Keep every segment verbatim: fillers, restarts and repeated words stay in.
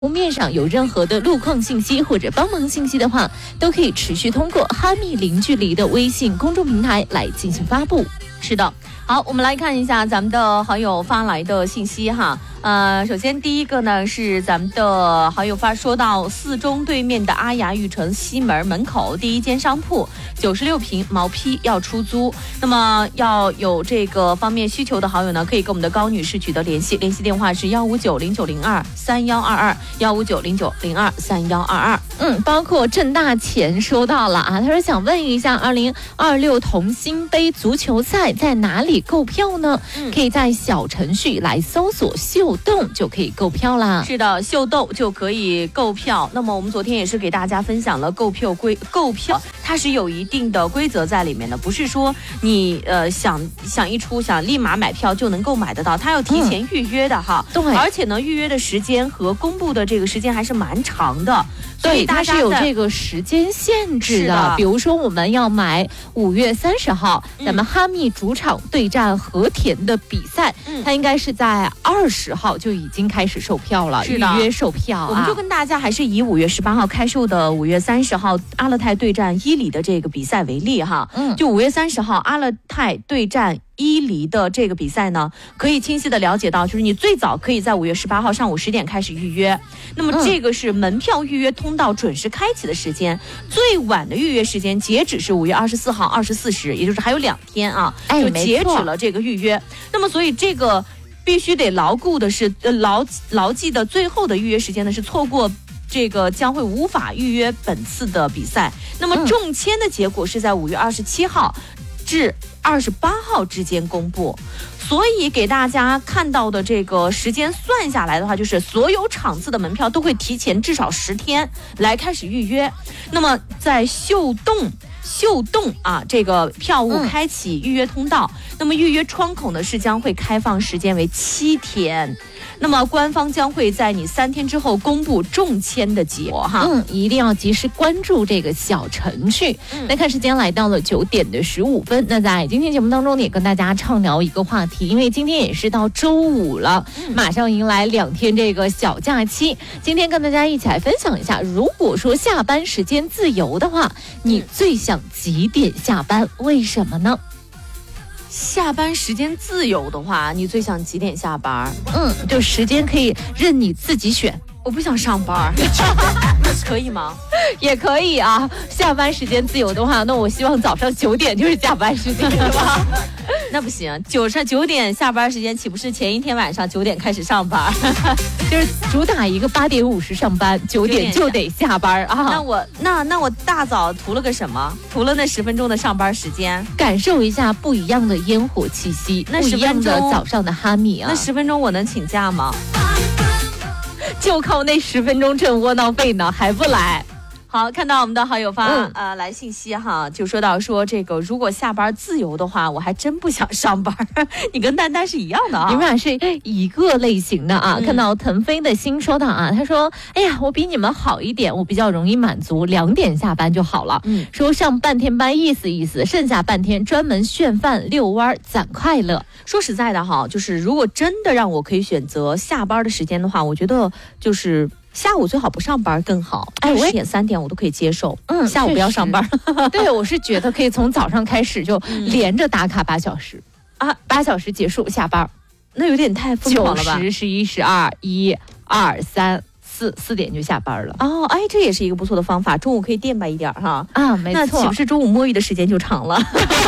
湖面上有任何的路况信息或者帮忙信息的话，都可以持续通过哈密零距离的微信公众平台来进行发布。 是的，好，我们来看一下咱们的好友发来的信息哈。呃，首先第一个呢是咱们的好友发说到四中对面的阿雅玉城西门门口第一间商铺九十六平毛坯要出租，那么要有这个方面需求的好友呢，可以跟我们的高女士取得联系，联系电话是幺五九零九零二三幺二二幺五九零九零二三幺二二。 嗯，包括郑大钱收到了啊，他说想问一下，二零二六同心杯足球赛在哪里购票呢？嗯、可以在小程序来搜索秀动就可以购票啦。 是的，秀动就可以购票。那么我们昨天也是给大家分享了购票规购票，它是有一定的规则在里面的，不是说你呃想想一出想立马买票就能够买得到，它要提前预约的哈。 嗯、对， 而且呢，预约的时间和公布的这个时间还是蛮长的。所以它是有这个时间限制 的, 的比如说我们要买五月三十号、嗯、咱们哈密主场对战和田的比赛、嗯、它应该是在二十号就已经开始售票了，预约售票、啊、 我们就跟大家还是以五月十八号开售的五月三十号阿勒泰对战伊犁的这个比赛为例哈。嗯，就五月三十号阿勒泰对战伊犁的这个比赛呢，可以清晰的了解到，就是你最早可以在五月十八号上午十点开始预约，那么这个是门票预约通道准时开启的时间，嗯、最晚的预约时间截止是五月二十四号二十四时，也就是还有两天啊， 哎、 就截止了这个预约。那么所以这个必须得牢固的是，呃牢牢记的最后的预约时间呢是错过。这个将会无法预约本次的比赛。那么中签的结果是在五月二十七号至二十八号之间公布，所以给大家看到的这个时间算下来的话，就是所有场次的门票都会提前至少十天来开始预约。那么在秀动秀动啊，这个票务开启预约通道，嗯、那么预约窗口呢是将会开放时间为七天。那么官方将会在你三天之后公布中签的结果哈， 嗯，一定要及时关注这个小程序。嗯、来看时间来到了九点的十五分，那在今天节目当中呢，也跟大家畅聊一个话题，因为今天也是到周五了，嗯、马上迎来两天这个小假期。今天跟大家一起来分享一下，如果说下班时间自由的话，你最想几点下班？为什么呢？ 下班时间自由的话，你最想几点下班？ 嗯，就时间可以任你自己选。 我不想上班，可以吗？ 也可以啊。下班时间自由的话，那我希望早上九点就是下班时间，是吧？ 那不行，九上九点下班时间，岂不是前一天晚上九点开始上班？ 就是主打一个八点五十上班，九点就得下班啊。 那我那那我大早图了个什么？图了那十分钟的上班时间， 感受一下不一样的烟火气息， 那不一样的早上的哈密啊。 那十分钟我能请假吗？ 就靠那十分钟挣窝囊费呢，还不来？ 好，看到我们的好友发、嗯、呃来信息哈，就说到说这个如果下班自由的话，我还真不想上班。你跟丹丹是一样的啊， 你们俩是一个类型的啊。嗯、看到腾飞的心说到啊，他说：“哎呀，我比你们好一点，我比较容易满足，两点下班就好了。嗯，说上半天班意思意思，剩下半天专门炫饭遛弯攒快乐。” 说实在的哈，就是如果真的让我可以选择下班的时间的话，我觉得就是下午最好不上班更好。哎，十点三点我都可以接受。嗯，下午不要上班。 对，我是觉得可以从早上开始就连着打卡八小时、嗯、啊，八小时结束下班， 那有点太疯狂了吧？ 九十、十一、十二、一、二、三、四，四点就下班了。 哦，哎，这也是一个不错的方法。中午可以垫吧一点哈。 啊，没错。 那岂不是中午摸鱼的时间就长了？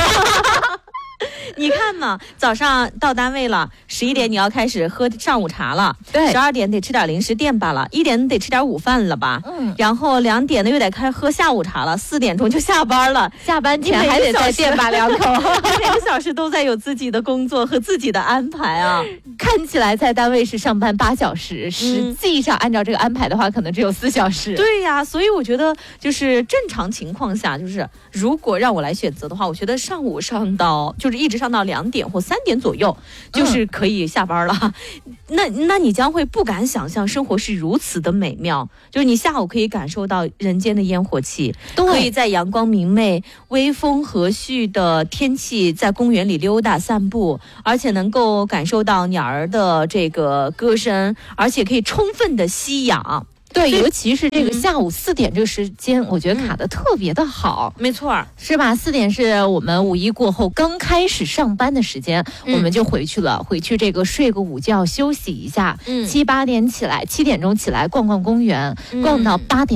你看嘛，早上到单位了，十一点你要开始喝上午茶了，对，十二点得吃点零食垫吧了，一点得吃点午饭了吧，嗯，然后两点呢又得开喝下午茶了，四点钟就下班了， 下班前还得再垫吧两口， 每个小时都在有自己的工作和自己的安排啊。 看起来在单位是上班八小时，实际上按照这个安排的话，可能只有四小时。 对呀，所以我觉得就是正常情况下，就是如果让我来选择的话，我觉得上午上到就是一直上到到两点或三点左右，就是可以下班了。嗯、那那你将会不敢想象生活是如此的美妙，就是你下午可以感受到人间的烟火气，可以在阳光明媚、微风和煦的天气在公园里溜达散步，而且能够感受到鸟儿的这个歌声，而且可以充分的吸氧。 对，尤其是这个下午四点这个时间，嗯、我觉得卡得特别的好。 没错， 是吧？四点是我们五一过后刚开始上班的时间，嗯、我们就回去了，回去这个睡个午觉休息一下。嗯，七八点起来，七点钟起来逛逛公园，嗯、逛到八点。